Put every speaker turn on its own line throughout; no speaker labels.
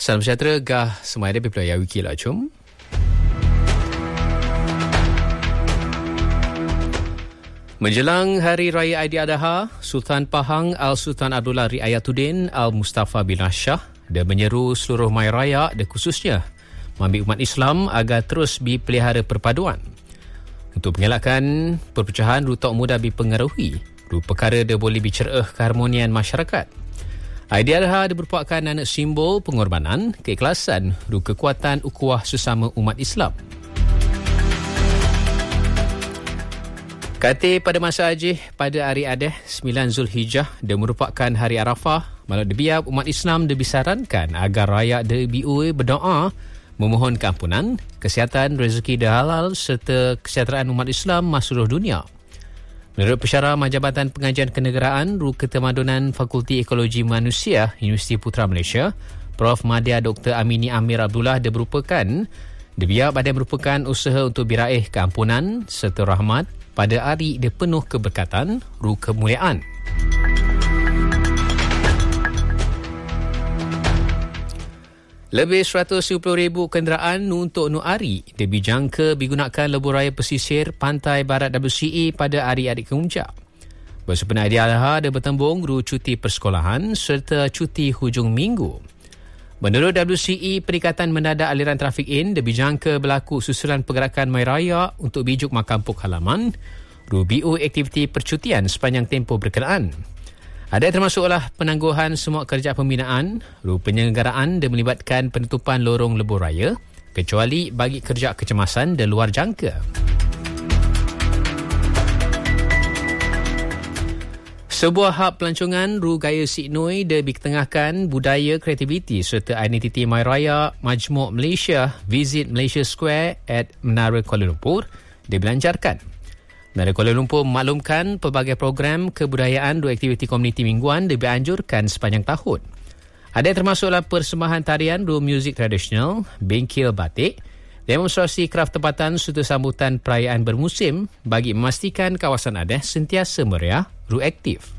Salam sejahtera gah semai ada Pipla Wiki lah cum. Menjelang Hari Raya Aidiladha, Sultan Pahang Al-Sultan Abdullah Riayatuddin Al-Mustafa bin Shah dia menyeru seluruh mai raya dan khususnya mengambil umat Islam agar terus dipelihara perpaduan. Untuk mengelakkan perpecahan, rutak mudah dipengaruhi. Perkara dia boleh bicerah keharmonian masyarakat. Aidiladha dia merupakan anak simbol pengorbanan, keikhlasan dan kekuatan ukhuwah sesama umat Islam. Kata pada masa Ajih pada hari Adeh 9 Zulhijjah dia merupakan hari Arafah. Malah dibiar umat Islam dia disarankan agar rakyat dia berdoa memohon keampunan, kesihatan, rezeki dan halal serta kesejahteraan umat Islam seluruh dunia. Menurut Pensyarah Majabatan Pengajian Kenegaraan Ketamadunan Fakulti Ekologi Manusia Universiti Putra Malaysia, Prof. Madya Dr. Amini Amir Abdullah dia biar badan merupakan usaha untuk biraih keampunan serta rahmat pada hari dia penuh keberkatan, kemuliaan. Lebih 170,000 kenderaan untuk hari dijangka digunakan lebuh raya pesisir pantai barat WCE pada hari adik kemuncak. Bersempena Aidiladha dia bertembung cuti persekolahan serta cuti hujung minggu. Menurut WCE, peningkatan mendadak aliran trafik dia dijangka berlaku susulan pergerakan mai raya untuk bijuk makampung halaman, BO aktiviti percutian sepanjang tempoh berkenaan. Ada termasuklah penangguhan semua kerja pembinaan, penyelenggaraan dan melibatkan penutupan lorong lebuh raya, kecuali bagi kerja kecemasan dan luar jangka. Sebuah hub pelancongan gaya Siknoi dia diketengahkan budaya, kreativiti serta identiti mai raya Majmuk Malaysia Visit Malaysia Square at Menara Kuala Lumpur dia dilancarkan. Menara Kuala Lumpur memaklumkan pelbagai program kebudayaan dan aktiviti komuniti mingguan dianjurkan sepanjang tahun. Ada termasuklah persembahan tarian dan muzik tradisional, bengkel batik, demonstrasi kraf tempatan serta sambutan perayaan bermusim bagi memastikan kawasan Adeh sentiasa meriah dan aktif.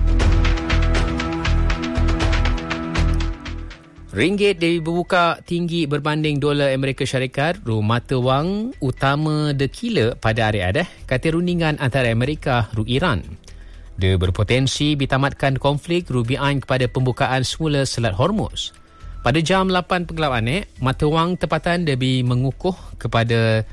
Ringgit dibuka tinggi berbanding dolar Amerika Syarikat, mata wang utama dekila pada hari Adeh, kata rundingan antara Amerika dan Iran. Dia berpotensi ditamatkan konflik rubian kepada pembukaan semula Selat Hormuz. Pada jam 8 penggelap anik, mata wang tempatan dia mengukuh kepada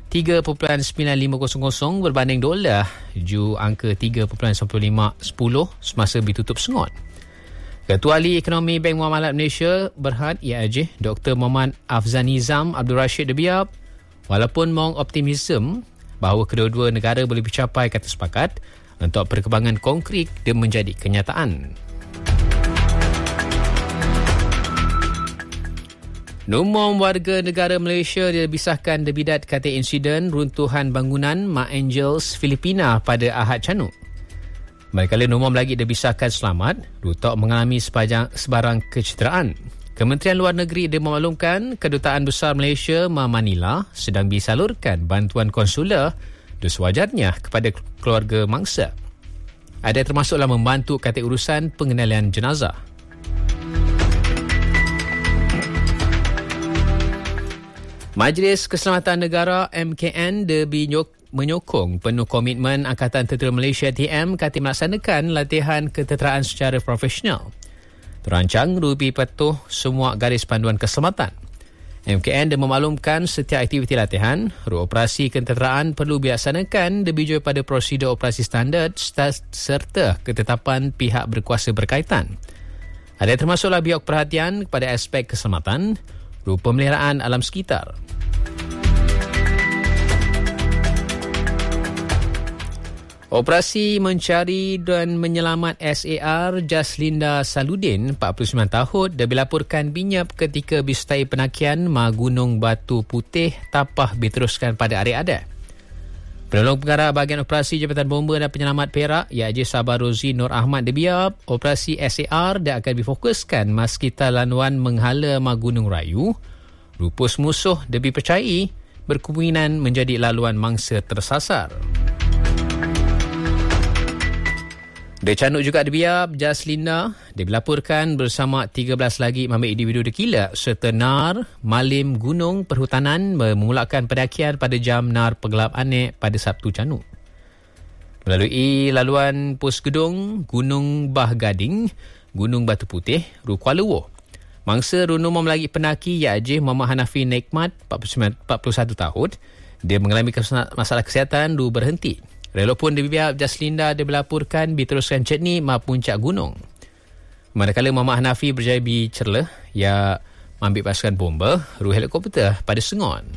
3.9500 berbanding dolar ju angka 3.1510 semasa ditutup sengot. Ketua Ahli Ekonomi Bank Muamalat Malaysia Berhad IAJ Dr. Muhammad Afzanizam Abdul Rashid Debiab walaupun mengoptimisme bahawa kedua-dua negara boleh mencapai kata sepakat untuk perkembangan konkret dan menjadi kenyataan. Numum warga negara Malaysia dibisahkan debidat kata insiden runtuhan bangunan Mak Angels Filipina pada Ahad Canuk. Manakala umum lagi dibisahkan selamat, rutak mengalami sebarang kecederaan. Kementerian Luar Negeri dia memaklumkan Kedutaan Besar Malaysia Manila sedang disalurkan bantuan konsular dan sewajarnya kepada keluarga mangsa. Ada termasuklah membantu kata urusan pengendalian jenazah. Majlis Keselamatan Negara MKN dia menyokong penuh komitmen Angkatan Tentera Malaysia TM kata melaksanakan latihan ketenteraan secara profesional. Terancang rubi patuh semua garis panduan keselamatan. MKN dia memaklumkan setiap aktiviti latihan, operasi ketenteraan perlu dilaksanakan dibijuk pada prosedur operasi standard serta ketetapan pihak berkuasa berkaitan. Ada termasuklah biok perhatian kepada aspek keselamatan, pemeliharaan alam sekitar. Operasi mencari dan menyelamat SAR Jaslinda Saludin, 49 tahun, dah dilaporkan binyap ketika disertai penakian Gunung Batu Putih Tapah diteruskan pada hari Adeh. Penolong pengarah bahagian operasi Jabatan Bomba dan Penyelamat Perak, IAJ Sabah Rozi Nur Ahmad dibiar, operasi SAR dah akan difokuskan maskita laluan menghala Gunung Rayu. Rupus musuh dipercayai berkemungkinan menjadi laluan mangsa tersasar. Dia canuk juga dibiar Jaslinda. Dia dilaporkan bersama 13 lagi ambil individu dekila serta NAR Malim Gunung Perhutanan memulakan pendakian pada jam NAR Pegelap Anek pada Sabtu canuk. Melalui laluan Pos Gedung, Gunung Bah Gading, Gunung Batu Putih, Ru Kuala Lumpur. Mangsa runuma lagi pendaki Yajih Muhammad Hanafi Nekmat 41 tahun. Dia mengalami masalah kesihatan Ru berhenti. Walaupun dibiar Jaslinda dia berlaporkan diteruskan cetni ma puncak gunung. Manakala Muhammad Hanafi berjaya cerlah ia ambil pasukan bomba Ru helikopter pada Sengon.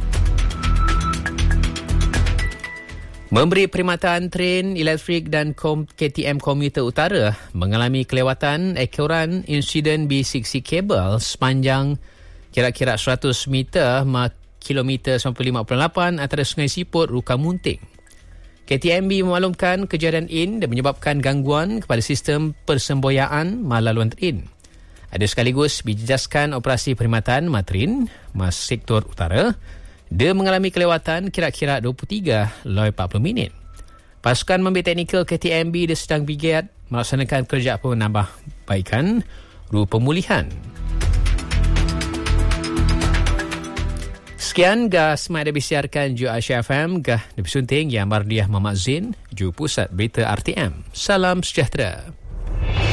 Memberi perkhidmatan tren elektrik dan KTM komuter utara mengalami kelewatan ekoran insiden B6C kabel sepanjang kira-kira 100 meter kilometer 958 antara Sungai Siput Ruka Munting. KTMB memaklumkan kejadian ini dan menyebabkan gangguan kepada sistem persemboyaan laluan tren. Ada sekaligus dijejaskan operasi perkhidmatan matrin mas sektor utara. Dia mengalami kelewatan kira-kira 23-40 minit. Pasukan memberi teknikal KTMB dia sedang bergiat melaksanakan kerja penambahbaikan pemulihan. Sekian Smart ada disiarkan Ju Asia FM Lebih sunting yang Mardiah Muhammad Zain Ju Pusat Berita RTM. Salam sejahtera.